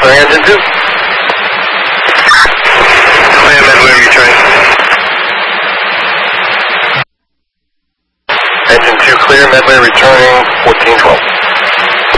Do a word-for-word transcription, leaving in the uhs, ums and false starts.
Clear engine two. Clear Medway returning. Engine two clear, Medway returning, fourteen twelve.